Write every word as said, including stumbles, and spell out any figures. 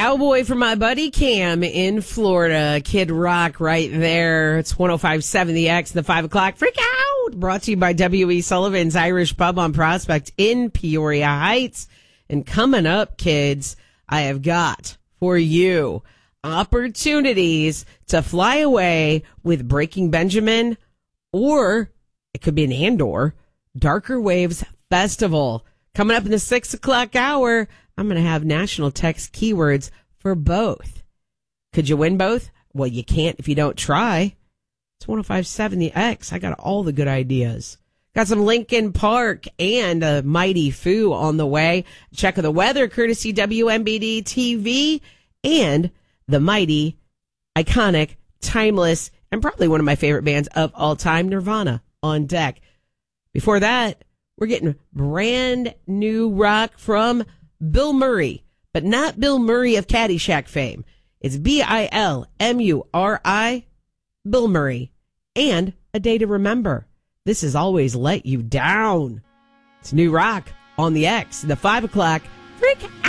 Cowboy for my buddy Cam in Florida. Kid Rock right there. It's one oh five point seven The X, the five o'clock Freak Out. Brought to you by W E. Sullivan's Irish Pub on Prospect in Peoria Heights. And coming up, kids, I have got for you opportunities to fly away with Breaking Benjamin, or it could be an Andor, Darker Waves Festival. Coming up in the six o'clock hour, I'm going to have national text keywords for both. Could you win both? Well, you can't if you don't try. It's one oh five point seven The X. I got all the good ideas. Got some Lincoln Park and a Mighty Foo on the way. Check of the weather, courtesy W M B D T V, and the mighty, iconic, timeless, and probably one of my favorite bands of all time, Nirvana, on deck. Before that, we're getting brand new rock from Bill Murray, but not Bill Murray of Caddyshack fame. It's B I L M U R I, Bill Murray, and A Day to Remember. This has always let you down. It's new rock on the X, the five o'clock Freak